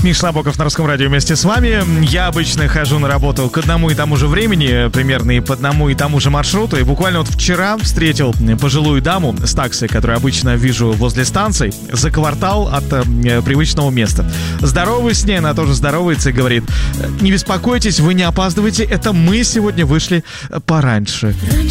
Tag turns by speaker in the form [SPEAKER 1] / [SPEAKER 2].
[SPEAKER 1] Миша Набоков на Русском радио вместе с вами. Я обычно хожу на работу к одному и тому же времени, примерно и по одному и тому же маршруту. И буквально вот вчера встретил пожилую даму с такси, которую обычно вижу возле станций, за квартал от привычного места. Здороваюсь с ней, она тоже здоровается и говорит: не беспокойтесь, вы не опаздываете, это мы сегодня вышли пораньше.